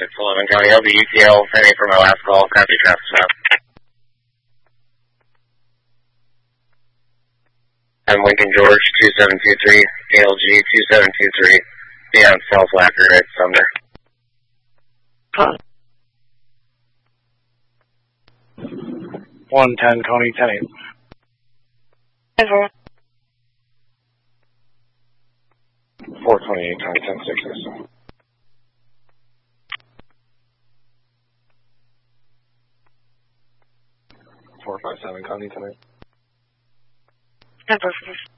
Sullivan County LBUTL, sending for my last call, copy traffic stop. I'm Lincoln George, 2723, ALG 2723, beyond South Lacker at Sumner. 110, Coney 10-8. Over. 428, Coney 10-6. 457, Coney 10-8. Over.